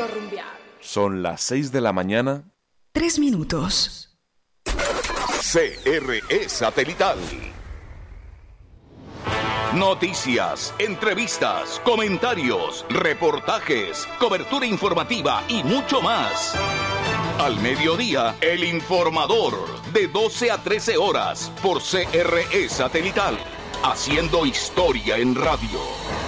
quiero rumbear. Son las 6 de la mañana. 3 minutos. CRE Satelital. Noticias, entrevistas, comentarios, reportajes, cobertura informativa y mucho más. Al mediodía, El Informador, de 12 a 13 horas, por CRE Satelital, haciendo historia en radio.